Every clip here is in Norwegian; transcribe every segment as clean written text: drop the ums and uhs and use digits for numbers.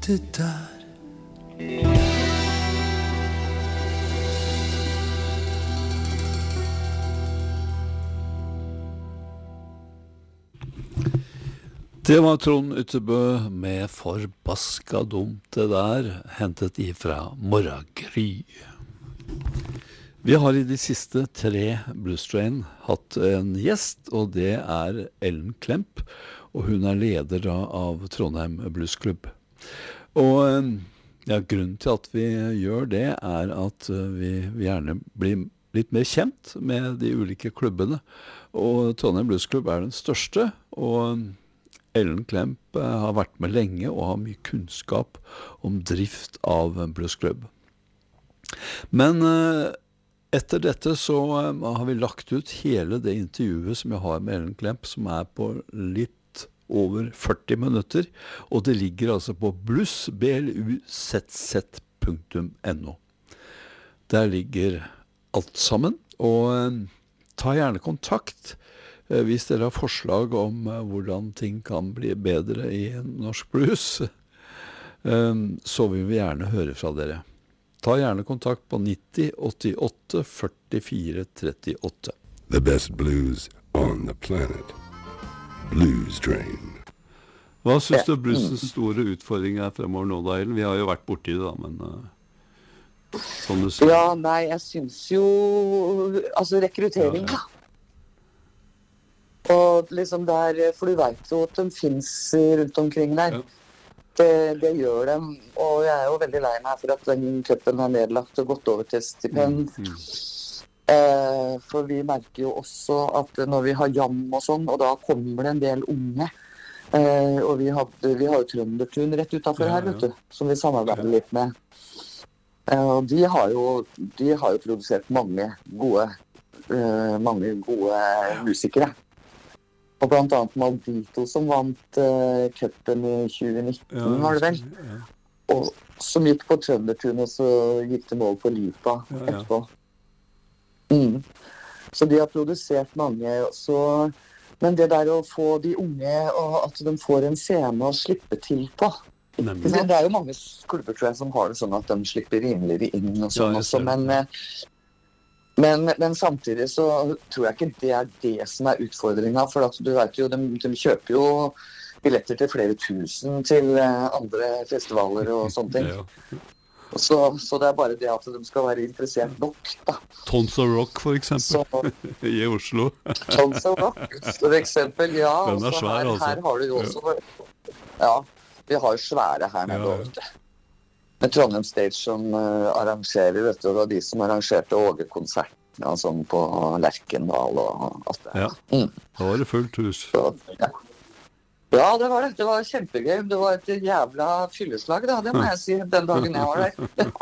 det der. Det var Trond Ytterbø med Forbaska dumt det der, hentet ifra Morgengry. Vi har i de siste 3 Blues Train hatt en gjest, og det er Ellen Klemp, og hun er leder da av Trondheim Blues Club. Og ja, grunnen til at vi gjør det er at vi gjerne blir litt mer kjent med de ulike klubbene, og Trondheim Blues Club er den største, og Ellen Klemp har vært med lenge og har mye kunnskap om drift av Blues Club. Men etter dette så har vi lagt ut hele det intervjuet som jeg har med Ellen Klemp, som er på litt over 40 minutter, og det ligger altså på bluszz.no. Der ligger alt sammen, og ta gjerne kontakt hvis dere har forslag om hvordan ting kan bli bedre i norsk blues, så vil vi gjerne høre fra dere. Ta gjerne kontakt på 90 88 44 38. The best blues on the planet. Blues Train. Hva synes du bluesens store utfordring er fremover nå, da, Ellen? Vi har jo vært borti det da, men sånn du sier. Ja, nei, jeg synes jo, altså rekruttering da. Og liksom der, for du vet jo at de finnes rundt omkring der. Det gjør dem, og jeg er jo veldig lei meg for at den cupen har nedlagt og gått over til stipend. For vi merker jo også at når vi har jam og sånn, og da kommer det en del unge. Og vi har jo Trøndertun rett utenfor her, vet du, som vi samarbeider litt med. Og de har jo produsert mange gode musikere. Og blant annet Maldito som vant cupen i 2019, var det vel? Og som gikk på Trøndertun, og så gikk de over på Lipa etterpå. Så de har produsert mange, men det der å få de unge, og at de får en scene å slippe til på. Det er jo mange klubber, tror jeg, som har det sånn at de slipper rimeligere inn og sånn også, men samtidig så tror jeg ikke det er det som er utfordringen, for at du vet jo, de kjøper jo billetter til flere tusen til andre festivaler og sånne ting. Så det er bare det at de skal være interessert nok, da. Tons of Rock, for eksempel, i Oslo. Tons of Rock, for eksempel, ja. Den er svær, altså. Her har du jo også, ja, vi har jo svære her nede, vet du. Med Trondheim Stage som arrangerer, vet du, og de som arrangerte Åge-konserten og sånn på Lerkendal og alt det. Ja, da var det fullt hus. Ja, det var det. Det var kjempegøy. Det var et jævla fylleslag, da. Det må jeg si, den dagen jeg var der.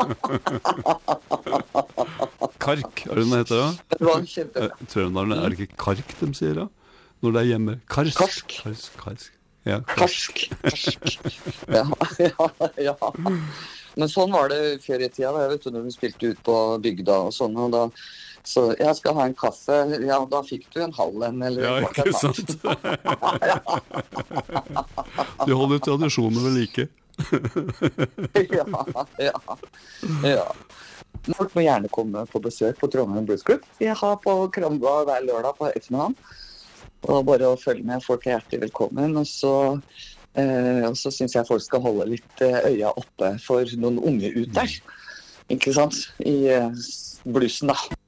Kark, er det den heter da? Det var kjempegøy. Trønderne, er det ikke kark de sier da? Når det er hjemme? Karsk. Ja, karsk. Ja. Men sånn var det før i tida, da, vet du, når vi spilte ut på bygda og sånn, og da, så jeg skal ha en kaffe, ja, da fikk du en halv en, eller ja, ikke sant? Du holder tradisjoner ved like. Ja. Folk må gjerne komme på besøk på Trondheim Blues Club. Jeg har på Kramba hver lørdag på ettermiddagen, og bare å følge med, folk er hjertelig velkommen, og så synes jeg folk skal holde litt øya oppe for noen unge ut der, ikke sant, i bluesen da.